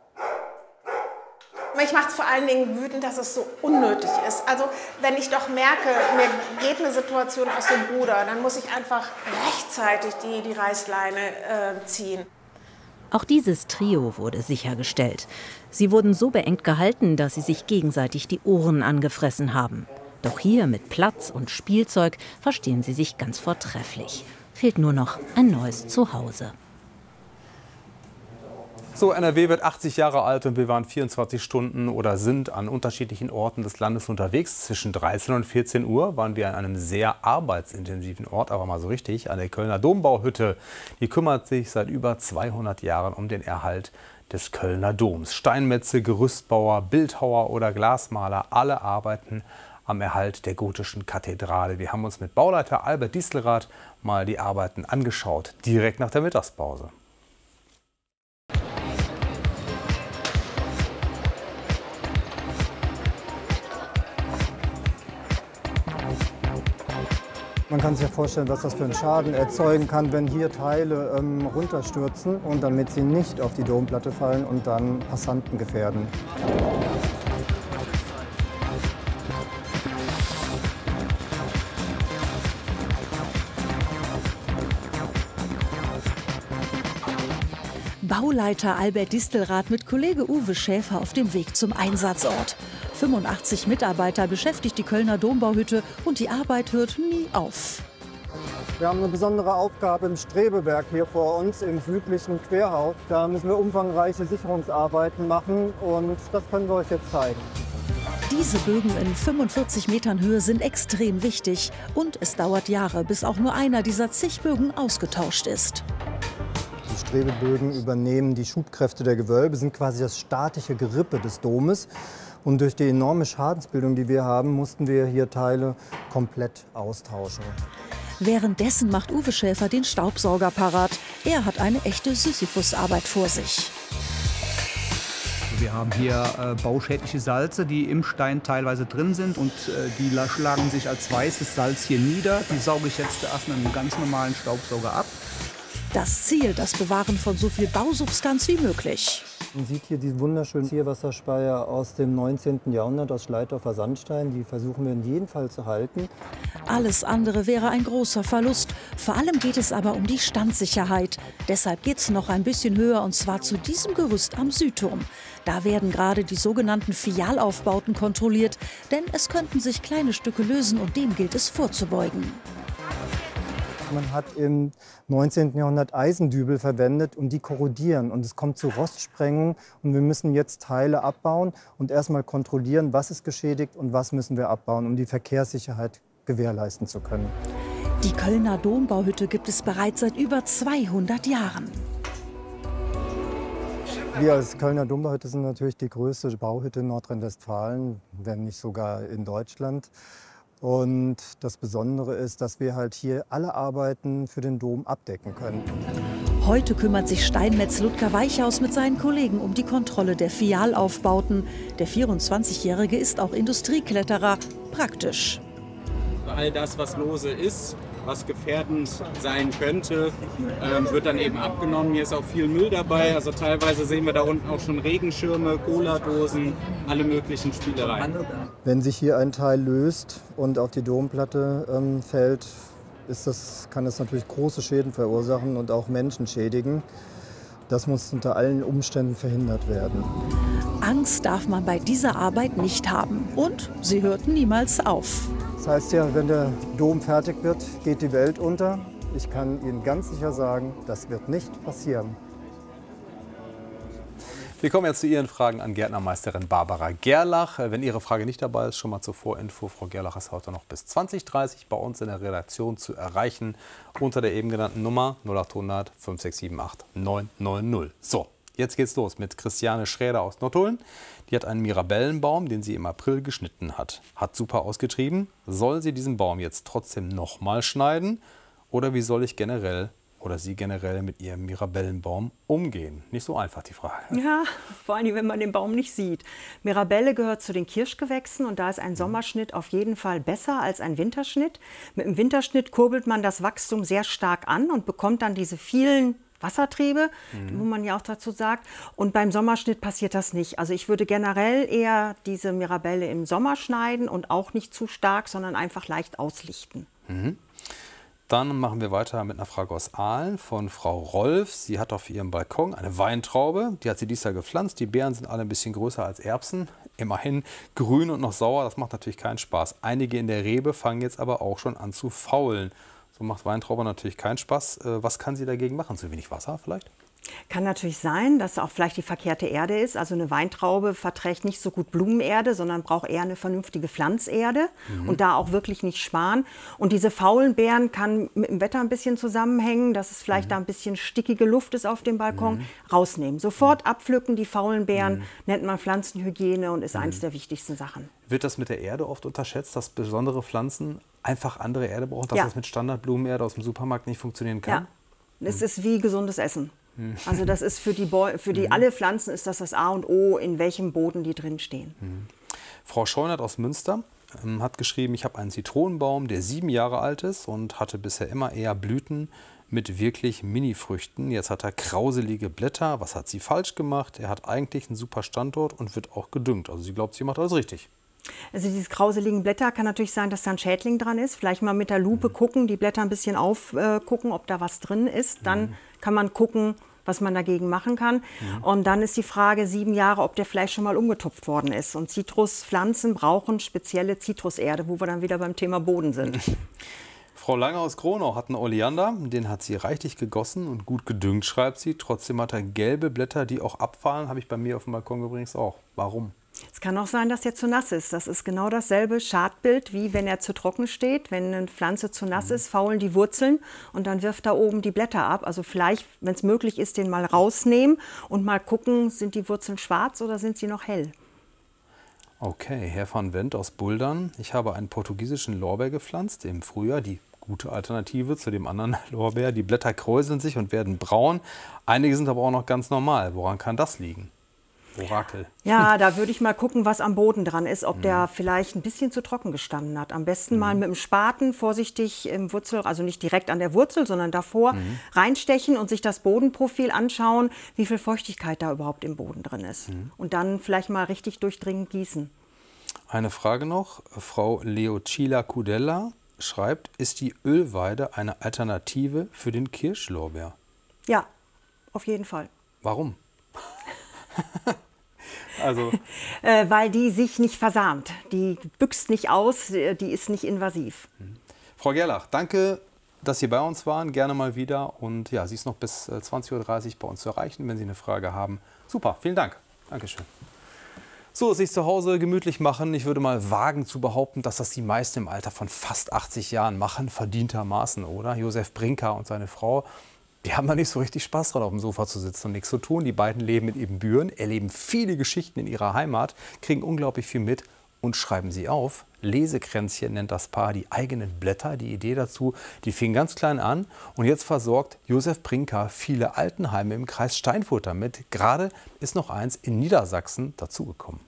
Mich macht es vor allen Dingen wütend, dass es so unnötig ist. Also wenn ich doch merke, mir geht eine Situation aus dem Ruder, dann muss ich einfach rechtzeitig die, die Reißleine äh, ziehen. Auch dieses Trio wurde sichergestellt. Sie wurden so beengt gehalten, dass sie sich gegenseitig die Ohren angefressen haben. Doch hier mit Platz und Spielzeug verstehen sie sich ganz vortrefflich. Fehlt nur noch ein neues Zuhause. So, N R W wird achtzig Jahre alt und wir waren vierundzwanzig Stunden oder sind an unterschiedlichen Orten des Landes unterwegs. Zwischen dreizehn und vierzehn Uhr waren wir an einem sehr arbeitsintensiven Ort, aber mal so richtig, an der Kölner Dombauhütte. Die kümmert sich seit über zweihundert Jahren um den Erhalt des Kölner Doms. Steinmetze, Gerüstbauer, Bildhauer oder Glasmaler, alle arbeiten am Erhalt der gotischen Kathedrale. Wir haben uns mit Bauleiter Albert Diestelrath mal die Arbeiten angeschaut, direkt nach der Mittagspause. Man kann sich ja vorstellen, was das für einen Schaden erzeugen kann, wenn hier Teile ähm, runterstürzen und damit sie nicht auf die Domplatte fallen und dann Passanten gefährden. Bauleiter Albert Distelrath mit Kollege Uwe Schäfer auf dem Weg zum Einsatzort. fünfundachtzig Mitarbeiter beschäftigt die Kölner Dombauhütte und die Arbeit hört nie auf. Wir haben eine besondere Aufgabe im Strebewerk hier vor uns im südlichen Querhaus. Da müssen wir umfangreiche Sicherungsarbeiten machen und das können wir euch jetzt zeigen. Diese Bögen in fünfundvierzig Metern Höhe sind extrem wichtig und es dauert Jahre, bis auch nur einer dieser zig Bögen ausgetauscht ist. Die Strebebögen übernehmen die Schubkräfte der Gewölbe, sind quasi das statische Gerippe des Domes. Und durch die enorme Schadensbildung, die wir haben, mussten wir hier Teile komplett austauschen. Währenddessen macht Uwe Schäfer den Staubsauger parat. Er hat eine echte Sisyphusarbeit vor sich. Wir haben hier äh, bauschädliche Salze, die im Stein teilweise drin sind. Und äh, die schlagen sich als weißes Salz hier nieder. Die sauge ich jetzt erst mit einem ganz normalen Staubsauger ab. Das Ziel, das Bewahren von so viel Bausubstanz wie möglich. Man sieht hier diesen wunderschönen Zierwasserspeier aus dem neunzehnten Jahrhundert aus Schleitdorfer Sandstein. Die versuchen wir in jedem Fall zu halten. Alles andere wäre ein großer Verlust. Vor allem geht es aber um die Standsicherheit. Deshalb geht es noch ein bisschen höher, und zwar zu diesem Gerüst am Südturm. Da werden gerade die sogenannten Fialaufbauten kontrolliert, denn es könnten sich kleine Stücke lösen und dem gilt es vorzubeugen. Man hat im neunzehnten Jahrhundert Eisendübel verwendet und die korrodieren und es kommt zu Rostsprengung und wir müssen jetzt Teile abbauen und erstmal kontrollieren, was ist geschädigt und was müssen wir abbauen, um die Verkehrssicherheit gewährleisten zu können. Die Kölner Dombauhütte gibt es bereits seit über zweihundert Jahren. Wir als Kölner Dombauhütte sind natürlich die größte Bauhütte in Nordrhein-Westfalen, wenn nicht sogar in Deutschland. Und das Besondere ist, dass wir halt hier alle Arbeiten für den Dom abdecken können. Heute kümmert sich Steinmetz Ludger Weichhaus mit seinen Kollegen um die Kontrolle der Fialaufbauten. Der vierundzwanzigjährige ist auch Industriekletterer. Praktisch. All das, was lose ist, was gefährdend sein könnte, ähm, wird dann eben abgenommen. Hier ist auch viel Müll dabei. Also teilweise sehen wir da unten auch schon Regenschirme, Cola-Dosen, alle möglichen Spielereien. Wenn sich hier ein Teil löst und auf die Domplatte ähm, fällt, ist das, kann das natürlich große Schäden verursachen und auch Menschen schädigen. Das muss unter allen Umständen verhindert werden. Angst darf man bei dieser Arbeit nicht haben. Und sie hört niemals auf. Das heißt ja, wenn der Dom fertig wird, geht die Welt unter. Ich kann Ihnen ganz sicher sagen, das wird nicht passieren. Wir kommen jetzt zu Ihren Fragen an Gärtnermeisterin Barbara Gerlach. Wenn Ihre Frage nicht dabei ist, schon mal zur Vorinfo. Frau Gerlach ist heute noch bis zwanzig Uhr dreißig bei uns in der Redaktion zu erreichen unter der eben genannten Nummer null achthundert fünf sechs sieben acht neun neun null. So, jetzt geht's los mit Christiane Schräder aus Nottuln. Die hat einen Mirabellenbaum, den sie im April geschnitten hat. Hat super ausgetrieben. Soll sie diesen Baum jetzt trotzdem noch mal schneiden? Oder wie soll ich generell oder Sie generell mit Ihrem Mirabellenbaum umgehen? Nicht so einfach, die Frage. Ja, vor allem, wenn man den Baum nicht sieht. Mirabelle gehört zu den Kirschgewächsen und da ist ein Sommerschnitt auf jeden Fall besser als ein Winterschnitt. Mit dem Winterschnitt kurbelt man das Wachstum sehr stark an und bekommt dann diese vielen Wassertriebe, mhm. wo man ja auch dazu sagt. Und beim Sommerschnitt passiert das nicht. Also ich würde generell eher diese Mirabelle im Sommer schneiden und auch nicht zu stark, sondern einfach leicht auslichten. Mhm. Dann machen wir weiter mit einer Frage aus Aalen von Frau Rolf. Sie hat auf ihrem Balkon eine Weintraube. Die hat sie dieses Jahr gepflanzt. Die Beeren sind alle ein bisschen größer als Erbsen. Immerhin grün und noch sauer. Das macht natürlich keinen Spaß. Einige in der Rebe fangen jetzt aber auch schon an zu faulen. So macht Weintraube natürlich keinen Spaß. Was kann sie dagegen machen? Zu wenig Wasser vielleicht? Kann natürlich sein, dass auch vielleicht die verkehrte Erde ist. Also eine Weintraube verträgt nicht so gut Blumenerde, sondern braucht eher eine vernünftige Pflanzerde mhm. und da auch wirklich nicht sparen. Und diese faulen Beeren kann mit dem Wetter ein bisschen zusammenhängen, dass es vielleicht mhm. da ein bisschen stickige Luft ist auf dem Balkon. Mhm. Rausnehmen. Sofort mhm. abpflücken, die faulen Beeren, mhm. nennt man Pflanzenhygiene und ist mhm. eines der wichtigsten Sachen. Wird das mit der Erde oft unterschätzt, dass besondere Pflanzen einfach andere Erde brauchen, dass ja. das mit Standardblumenerde aus dem Supermarkt nicht funktionieren kann? Ja, es mhm. ist wie gesundes Essen. Also das ist für die, Bo für die mhm. alle Pflanzen ist das das A und O, in welchem Boden die drin stehen. Mhm. Frau Scheunert aus Münster ähm, hat geschrieben, ich habe einen Zitronenbaum, der sieben Jahre alt ist und hatte bisher immer eher Blüten mit wirklich Mini-Früchten. Jetzt hat er krauselige Blätter. Was hat sie falsch gemacht? Er hat eigentlich einen super Standort und wird auch gedüngt. Also sie glaubt, sie macht alles richtig. Also diese krauseligen Blätter, kann natürlich sein, dass da ein Schädling dran ist. Vielleicht mal mit der Lupe mhm. gucken, die Blätter ein bisschen aufgucken, äh, ob da was drin ist. Dann mhm. kann man gucken, was man dagegen machen kann. Mhm. Und dann ist die Frage, sieben Jahre, ob der vielleicht schon mal umgetupft worden ist. Und Zitruspflanzen brauchen spezielle Zitruserde, wo wir dann wieder beim Thema Boden sind. Frau Lange aus Kronau hat einen Oleander, den hat sie reichlich gegossen und gut gedüngt, schreibt sie. Trotzdem hat er gelbe Blätter, die auch abfallen, habe ich bei mir auf dem Balkon übrigens auch. Warum? Es kann auch sein, dass er zu nass ist. Das ist genau dasselbe Schadbild, wie wenn er zu trocken steht. Wenn eine Pflanze zu nass ist, faulen die Wurzeln und dann wirft da oben die Blätter ab. Also vielleicht, wenn es möglich ist, den mal rausnehmen und mal gucken, sind die Wurzeln schwarz oder sind sie noch hell? Okay, Herr van Wendt aus Buldern. Ich habe einen portugiesischen Lorbeer gepflanzt im Frühjahr. Die gute Alternative zu dem anderen Lorbeer. Die Blätter kräuseln sich und werden braun. Einige sind aber auch noch ganz normal. Woran kann das liegen? Orakel. Ja, da würde ich mal gucken, was am Boden dran ist, ob der vielleicht ein bisschen zu trocken gestanden hat. Am besten mhm. mal mit dem Spaten vorsichtig im Wurzel, also nicht direkt an der Wurzel, sondern davor mhm. reinstechen und sich das Bodenprofil anschauen, wie viel Feuchtigkeit da überhaupt im Boden drin ist. Mhm. Und dann vielleicht mal richtig durchdringend gießen. Eine Frage noch. Frau Leocilla Cudella schreibt, ist die Ölweide eine Alternative für den Kirschlorbeer? Ja, auf jeden Fall. Warum? Also. äh, weil die sich nicht versamt. Die büchst nicht aus, die ist nicht invasiv. Frau Gerlach, danke, dass Sie bei uns waren. Gerne mal wieder. Und ja, sie ist noch bis zwanzig Uhr dreißig bei uns zu erreichen, wenn Sie eine Frage haben. Super, vielen Dank. Dankeschön. So, sich zu Hause gemütlich machen. Ich würde mal wagen zu behaupten, dass das die meisten im Alter von fast achtzig Jahren machen, verdientermaßen, oder? Josef Brinker und seine Frau, die haben da nicht so richtig Spaß dran, auf dem Sofa zu sitzen und nichts zu tun. Die beiden leben in Ibbenbüren, erleben viele Geschichten in ihrer Heimat, kriegen unglaublich viel mit und schreiben sie auf. Lesekränzchen nennt das Paar die eigenen Blätter. Die Idee dazu, die fing ganz klein an. Und jetzt versorgt Josef Brinker viele Altenheime im Kreis Steinfurt damit. Gerade ist noch eins in Niedersachsen dazugekommen.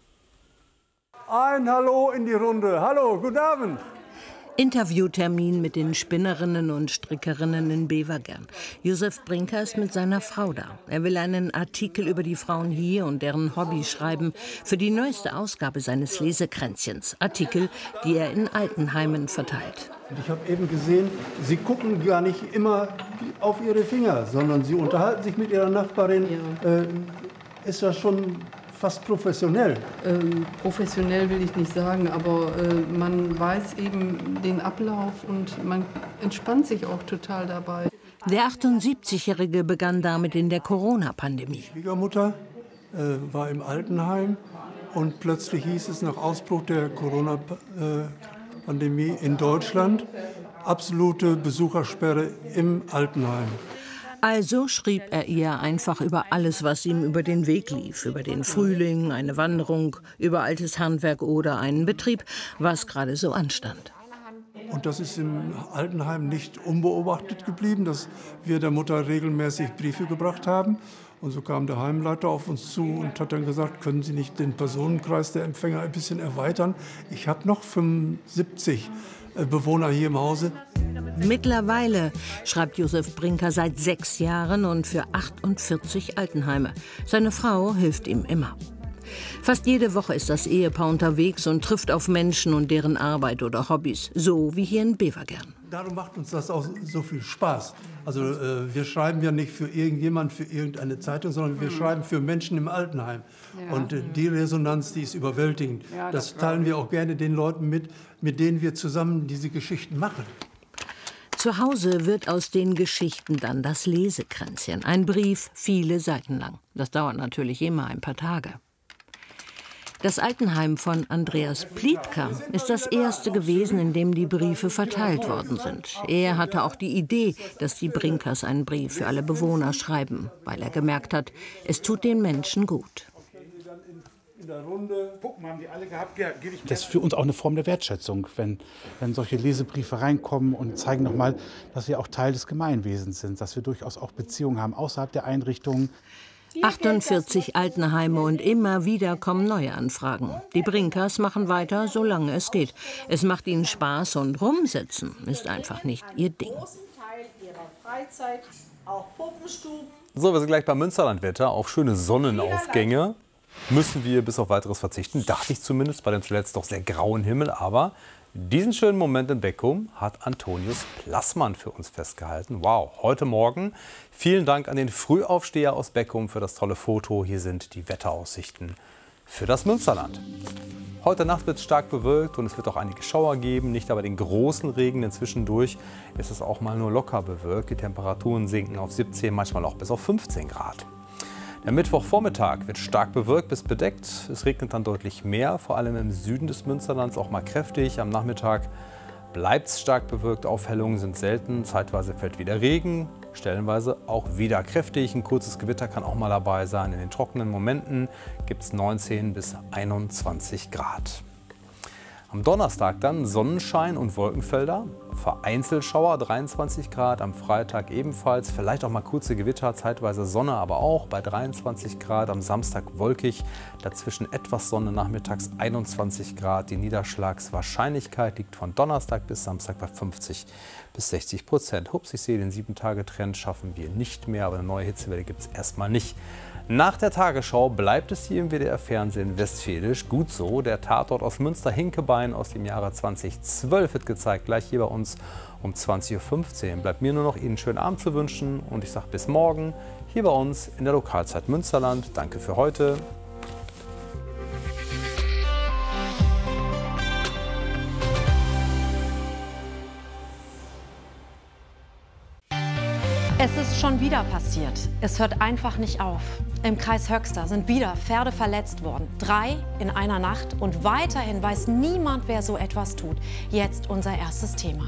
Ein Hallo in die Runde. Hallo, guten Abend. Interviewtermin mit den Spinnerinnen und Strickerinnen in Bevergern. Josef Brinker ist mit seiner Frau da. Er will einen Artikel über die Frauen hier und deren Hobby schreiben für die neueste Ausgabe seines Lesekränzchens. Artikel, die er in Altenheimen verteilt. Ich habe eben gesehen, Sie gucken gar nicht immer auf Ihre Finger, sondern Sie unterhalten sich mit Ihrer Nachbarin. Ja. Äh, ist das schon fast professionell? Ähm, professionell will ich nicht sagen, aber äh, man weiß eben den Ablauf und man entspannt sich auch total dabei. Der achtundsiebzigjährige begann damit in der Corona-Pandemie. Die Schwiegermutter äh, war im Altenheim und plötzlich hieß es nach Ausbruch der Corona-Pandemie in Deutschland, absolute Besuchersperre im Altenheim. Also schrieb er ihr einfach über alles, was ihm über den Weg lief. Über den Frühling, eine Wanderung, über altes Handwerk oder einen Betrieb, was gerade so anstand. Und das ist im Altenheim nicht unbeobachtet geblieben, dass wir der Mutter regelmäßig Briefe gebracht haben. Und so kam der Heimleiter auf uns zu und hat dann gesagt, können Sie nicht den Personenkreis der Empfänger ein bisschen erweitern? Ich habe noch fünfundsiebzig Bewohner hier im Hause. Mittlerweile schreibt Josef Brinker seit sechs Jahren und für achtundvierzig Altenheime. Seine Frau hilft ihm immer. Fast jede Woche ist das Ehepaar unterwegs und trifft auf Menschen und deren Arbeit oder Hobbys, so wie hier in Bevergern. Darum macht uns das auch so viel Spaß. Also äh, wir schreiben ja nicht für irgendjemand, für irgendeine Zeitung, sondern wir schreiben für Menschen im Altenheim. Ja. Und äh, die Resonanz, die ist überwältigend. Ja, das, das teilen wir auch gerne den Leuten mit, mit denen wir zusammen diese Geschichten machen. Zu Hause wird aus den Geschichten dann das Lesekränzchen. Ein Brief, viele Seiten lang. Das dauert natürlich immer ein paar Tage. Das Altenheim von Andreas Plietka ist das erste gewesen, in dem die Briefe verteilt worden sind. Er hatte auch die Idee, dass die Brinkers einen Brief für alle Bewohner schreiben, weil er gemerkt hat, es tut den Menschen gut. Das ist für uns auch eine Form der Wertschätzung, wenn, wenn solche Lesebriefe reinkommen und zeigen nochmal, dass wir auch Teil des Gemeinwesens sind, dass wir durchaus auch Beziehungen haben außerhalb der Einrichtungen. achtundvierzig Altenheime und immer wieder kommen neue Anfragen. Die Brinkers machen weiter, solange es geht. Es macht ihnen Spaß und rumsitzen ist einfach nicht ihr Ding. So, wir sind gleich beim Münsterlandwetter. Auf schöne Sonnenaufgänge müssen wir bis auf weiteres verzichten. Dachte ich zumindest bei dem zuletzt doch sehr grauen Himmel. Aber diesen schönen Moment in Beckum hat Antonius Plassmann für uns festgehalten. Wow, heute Morgen. Vielen Dank an den Frühaufsteher aus Beckum für das tolle Foto. Hier sind die Wetteraussichten für das Münsterland. Heute Nacht wird es stark bewölkt und es wird auch einige Schauer geben, nicht aber den großen Regen, denn zwischendurch ist es auch mal nur locker bewölkt. Die Temperaturen sinken auf siebzehn, manchmal auch bis auf fünfzehn Grad. Der Mittwochvormittag wird stark bewölkt bis bedeckt. Es regnet dann deutlich mehr, vor allem im Süden des Münsterlands auch mal kräftig. Am Nachmittag bleibt es stark bewölkt, Aufhellungen sind selten, zeitweise fällt wieder Regen, stellenweise auch wieder kräftig. Ein kurzes Gewitter kann auch mal dabei sein. In den trockenen Momenten gibt es neunzehn bis einundzwanzig Grad. Am Donnerstag dann Sonnenschein und Wolkenfelder, vereinzelt Schauer, dreiundzwanzig Grad. Am Freitag ebenfalls, vielleicht auch mal kurze Gewitter, zeitweise Sonne, aber auch bei dreiundzwanzig Grad. Am Samstag wolkig, dazwischen etwas Sonne, nachmittags einundzwanzig Grad. Die Niederschlagswahrscheinlichkeit liegt von Donnerstag bis Samstag bei fünfzig bis sechzig Prozent. Hups, ich sehe, den sieben Tage Trend schaffen wir nicht mehr, aber eine neue Hitzewelle gibt es erstmal nicht. Nach der Tagesschau bleibt es hier im W D R-Fernsehen westfälisch. Gut so, der Tatort aus Münster-Hinkebein aus dem Jahre zweitausendzwölf wird gezeigt, gleich hier bei uns um zwanzig Uhr fünfzehn. Bleibt mir nur noch Ihnen einen schönen Abend zu wünschen und ich sage bis morgen hier bei uns in der Lokalzeit Münsterland. Danke für heute. Es ist schon wieder passiert. Es hört einfach nicht auf. Im Kreis Höxter sind wieder Pferde verletzt worden. Drei in einer Nacht. Und weiterhin weiß niemand, wer so etwas tut. Jetzt unser erstes Thema.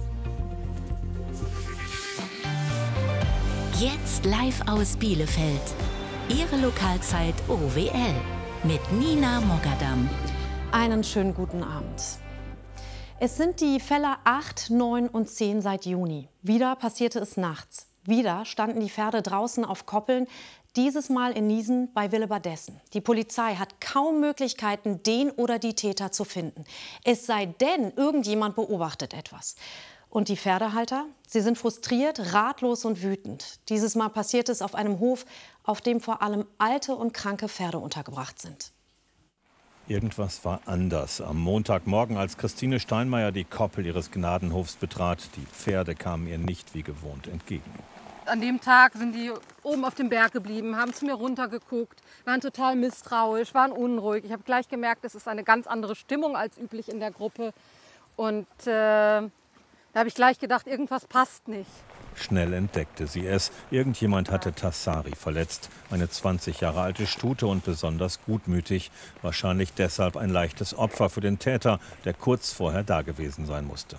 Jetzt live aus Bielefeld. Ihre Lokalzeit O W L mit Nina Mogadam. Einen schönen guten Abend. Es sind die Fälle acht, neun und zehn seit Juni. Wieder passierte es nachts. Wieder standen die Pferde draußen auf Koppeln, dieses Mal in Niesen bei Willebadessen. Die Polizei hat kaum Möglichkeiten, den oder die Täter zu finden. Es sei denn, irgendjemand beobachtet etwas. Und die Pferdehalter? Sie sind frustriert, ratlos und wütend. Dieses Mal passiert es auf einem Hof, auf dem vor allem alte und kranke Pferde untergebracht sind. Irgendwas war anders. Am Montagmorgen, als Christine Steinmeier die Koppel ihres Gnadenhofs betrat, die Pferde kamen ihr nicht wie gewohnt entgegen. An dem Tag sind die oben auf dem Berg geblieben, haben zu mir runtergeguckt, waren total misstrauisch, waren unruhig. Ich habe gleich gemerkt, es ist eine ganz andere Stimmung als üblich in der Gruppe. Und äh, da habe ich gleich gedacht, irgendwas passt nicht. Schnell entdeckte sie es. Irgendjemand hatte Tassari verletzt. Eine zwanzig Jahre alte Stute und besonders gutmütig. Wahrscheinlich deshalb ein leichtes Opfer für den Täter, der kurz vorher da gewesen sein musste.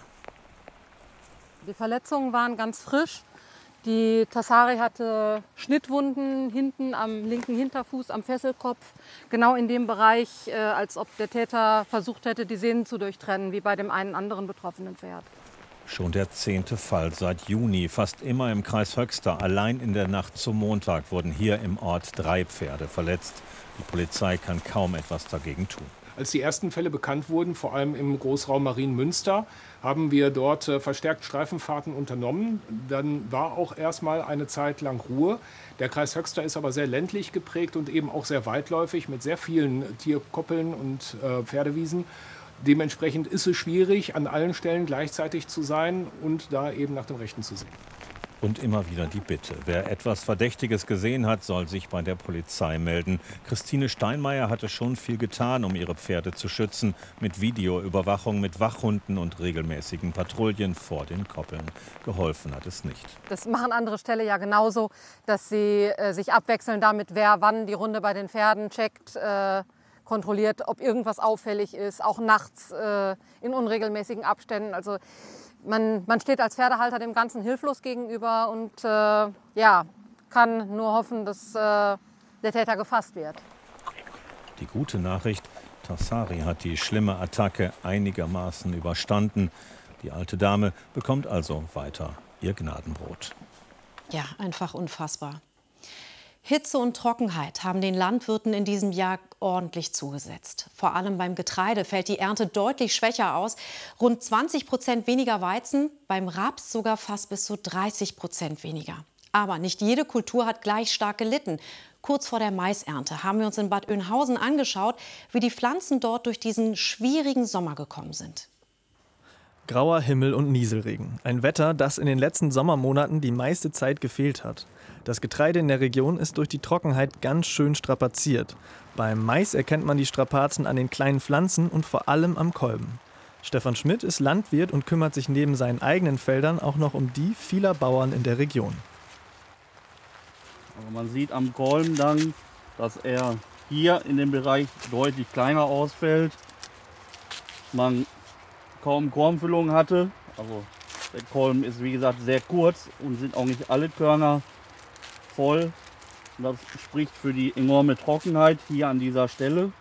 Die Verletzungen waren ganz frisch. Die Tassari hatte Schnittwunden hinten am linken Hinterfuß, am Fesselkopf. Genau in dem Bereich, äh, als ob der Täter versucht hätte, die Sehnen zu durchtrennen, wie bei dem einen anderen betroffenen Pferd. Schon der zehnte Fall seit Juni, fast immer im Kreis Höxter. Allein in der Nacht zum Montag wurden hier im Ort drei Pferde verletzt. Die Polizei kann kaum etwas dagegen tun. Als die ersten Fälle bekannt wurden, vor allem im Großraum Marienmünster, haben wir dort äh, verstärkt Streifenfahrten unternommen. Dann war auch erstmal eine Zeit lang Ruhe. Der Kreis Höxter ist aber sehr ländlich geprägt und eben auch sehr weitläufig mit sehr vielen Tierkoppeln und äh, Pferdewiesen. Dementsprechend ist es schwierig, an allen Stellen gleichzeitig zu sein und da eben nach dem Rechten zu sehen. Und immer wieder die Bitte. Wer etwas Verdächtiges gesehen hat, soll sich bei der Polizei melden. Christine Steinmeier hatte schon viel getan, um ihre Pferde zu schützen. Mit Videoüberwachung, mit Wachhunden und regelmäßigen Patrouillen vor den Koppeln. Geholfen hat es nicht. Das machen andere Ställe ja genauso, dass sie äh, sich abwechseln damit, wer wann die Runde bei den Pferden checkt, äh, kontrolliert, ob irgendwas auffällig ist, auch nachts äh, in unregelmäßigen Abständen. Also Man, man steht als Pferdehalter dem Ganzen hilflos gegenüber und äh, ja, kann nur hoffen, dass äh, der Täter gefasst wird. Die gute Nachricht, Tassari hat die schlimme Attacke einigermaßen überstanden. Die alte Dame bekommt also weiter ihr Gnadenbrot. Ja, einfach unfassbar. Hitze und Trockenheit haben den Landwirten in diesem Jahr ordentlich zugesetzt. Vor allem beim Getreide fällt die Ernte deutlich schwächer aus. Rund zwanzig Prozent weniger Weizen, beim Raps sogar fast bis zu dreißig Prozent weniger. Aber nicht jede Kultur hat gleich stark gelitten. Kurz vor der Maisernte haben wir uns in Bad Oeynhausen angeschaut, wie die Pflanzen dort durch diesen schwierigen Sommer gekommen sind. Grauer Himmel und Nieselregen. Ein Wetter, das in den letzten Sommermonaten die meiste Zeit gefehlt hat. Das Getreide in der Region ist durch die Trockenheit ganz schön strapaziert. Beim Mais erkennt man die Strapazen an den kleinen Pflanzen und vor allem am Kolben. Stefan Schmidt ist Landwirt und kümmert sich neben seinen eigenen Feldern auch noch um die vieler Bauern in der Region. Also man sieht am Kolben dann, dass er hier in dem Bereich deutlich kleiner ausfällt. Man kaum Kornfüllung hatte. Also der Kolben ist wie gesagt sehr kurz und sind auch nicht alle Körner voll. Und das spricht für die enorme Trockenheit hier an dieser Stelle.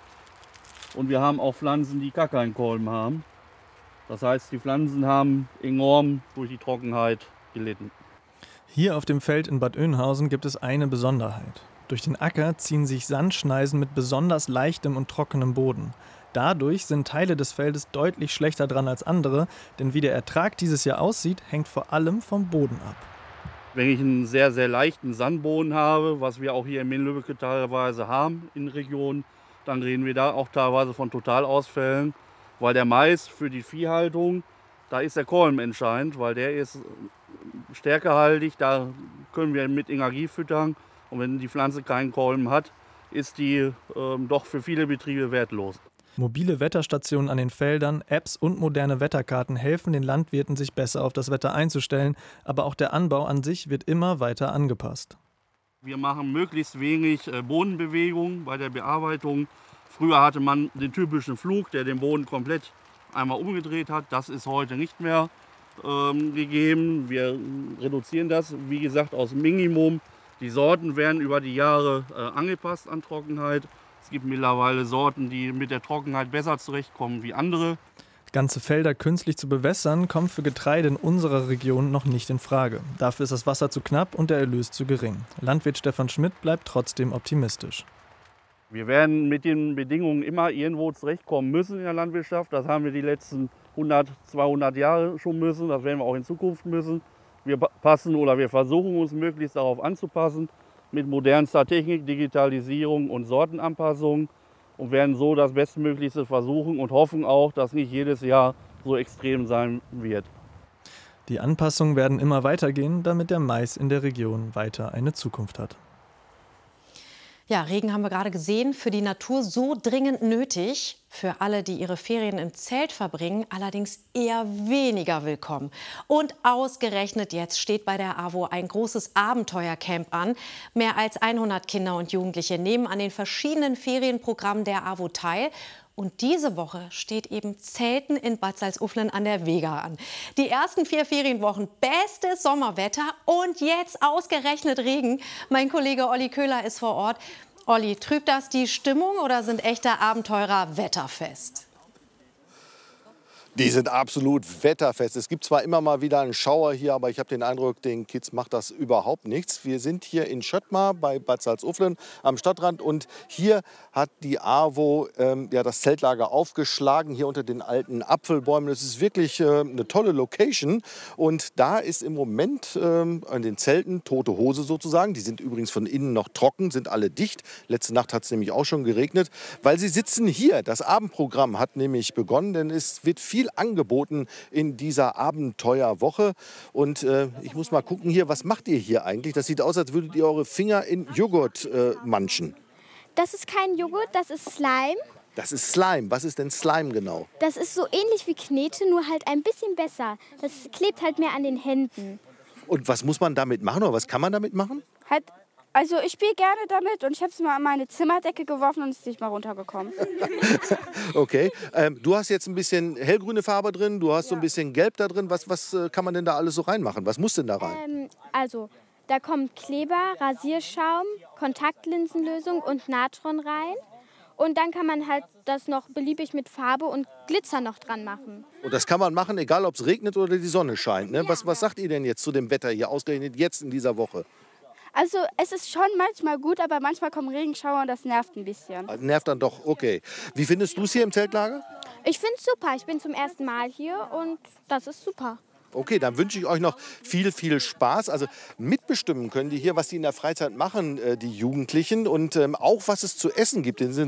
Und wir haben auch Pflanzen, die gar keinen Kolben haben. Das heißt, die Pflanzen haben enorm durch die Trockenheit gelitten. Hier auf dem Feld in Bad Oeynhausen gibt es eine Besonderheit. Durch den Acker ziehen sich Sandschneisen mit besonders leichtem und trockenem Boden. Dadurch sind Teile des Feldes deutlich schlechter dran als andere, denn wie der Ertrag dieses Jahr aussieht, hängt vor allem vom Boden ab. Wenn ich einen sehr, sehr leichten Sandboden habe, was wir auch hier in Minden-Lübbecke teilweise haben in Regionen, dann reden wir da auch teilweise von Totalausfällen, weil der Mais für die Viehhaltung, da ist der Kolben entscheidend, weil der ist stärkehaltig, da können wir mit Energie füttern und wenn die Pflanze keinen Kolben hat, ist die äh, doch für viele Betriebe wertlos. Mobile Wetterstationen an den Feldern, Apps und moderne Wetterkarten helfen den Landwirten, sich besser auf das Wetter einzustellen. Aber auch der Anbau an sich wird immer weiter angepasst. Wir machen möglichst wenig Bodenbewegung bei der Bearbeitung. Früher hatte man den typischen Flug, der den Boden komplett einmal umgedreht hat. Das ist heute nicht mehr ähm, gegeben. Wir reduzieren das, wie gesagt, aus Minimum. Die Sorten werden über die Jahre äh, angepasst an Trockenheit. Es gibt mittlerweile Sorten, die mit der Trockenheit besser zurechtkommen wie andere. Ganze Felder künstlich zu bewässern, kommt für Getreide in unserer Region noch nicht in Frage. Dafür ist das Wasser zu knapp und der Erlös zu gering. Landwirt Stefan Schmidt bleibt trotzdem optimistisch. Wir werden mit den Bedingungen immer irgendwo zurechtkommen müssen in der Landwirtschaft. Das haben wir die letzten hundert, zweihundert Jahre schon müssen. Das werden wir auch in Zukunft müssen. Wir passen oder wir versuchen uns möglichst darauf anzupassen. Mit modernster Technik, Digitalisierung und Sortenanpassung und werden so das Bestmöglichste versuchen und hoffen auch, dass nicht jedes Jahr so extrem sein wird. Die Anpassungen werden immer weitergehen, damit der Mais in der Region weiter eine Zukunft hat. Ja, Regen haben wir gerade gesehen, für die Natur so dringend nötig. Für alle, die ihre Ferien im Zelt verbringen, allerdings eher weniger willkommen. Und ausgerechnet jetzt steht bei der A W O ein großes Abenteuercamp an. Mehr als hundert Kinder und Jugendliche nehmen an den verschiedenen Ferienprogrammen der A W O teil. Und diese Woche steht eben Zelten in Bad Salzuflen an der Vega an. Die ersten vier Ferienwochen, bestes Sommerwetter und jetzt ausgerechnet Regen. Mein Kollege Olli Köhler ist vor Ort. Olli, trübt das die Stimmung oder sind echte Abenteurer wetterfest? Die sind absolut wetterfest. Es gibt zwar immer mal wieder einen Schauer hier, aber ich habe den Eindruck, den Kids macht das überhaupt nichts. Wir sind hier in Schöttmar bei Bad Salzuflen am Stadtrand und hier hat die A W O ähm, ja, das Zeltlager aufgeschlagen, hier unter den alten Apfelbäumen. Das ist wirklich äh, eine tolle Location und da ist im Moment ähm, an den Zelten tote Hose sozusagen. Die sind übrigens von innen noch trocken, sind alle dicht. Letzte Nacht hat es nämlich auch schon geregnet, weil sie sitzen hier. Das Abendprogramm hat nämlich begonnen, denn es wird viel angeboten in dieser Abenteuerwoche. Und äh, ich muss mal gucken hier, was macht ihr hier eigentlich? Das sieht aus, als würdet ihr eure Finger in Joghurt äh, manchen. Das ist kein Joghurt, das ist Slime. Das ist Slime. Was ist denn Slime genau? Das ist so ähnlich wie Knete, nur halt ein bisschen besser. Das klebt halt mehr an den Händen. Und was muss man damit machen oder was kann man damit machen? Halt, also ich spiele gerne damit und ich habe es mal an meine Zimmerdecke geworfen und es ist nicht mal runtergekommen. Okay. Ähm, du hast jetzt ein bisschen hellgrüne Farbe drin, du hast ja so ein bisschen Gelb da drin. Was, was äh, kann man denn da alles so reinmachen? Was muss denn da rein? Ähm, also, da kommt Kleber, Rasierschaum, Kontaktlinsenlösung und Natron rein. Und dann kann man halt das noch beliebig mit Farbe und Glitzer noch dran machen. Und das kann man machen, egal ob es regnet oder die Sonne scheint. Ne? Ja. Was, was sagt ihr denn jetzt zu dem Wetter hier, ausgerechnet jetzt in dieser Woche? Also es ist schon manchmal gut, aber manchmal kommen Regenschauer und das nervt ein bisschen. Also nervt dann doch, okay. Wie findest du es hier im Zeltlager? Ich finde es super. Ich bin zum ersten Mal hier und das ist super. Okay, dann wünsche ich euch noch viel, viel Spaß. Also mitbestimmen können die hier, was die in der Freizeit machen, äh, die Jugendlichen. Und ähm, auch, was es zu essen gibt. Denn